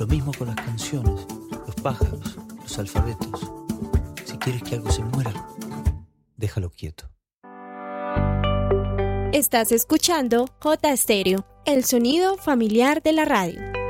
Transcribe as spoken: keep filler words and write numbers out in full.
Lo mismo con las canciones, los pájaros, los alfabetos. Si quieres que algo se muera, déjalo quieto. Estás escuchando J Stereo, el sonido familiar de la radio.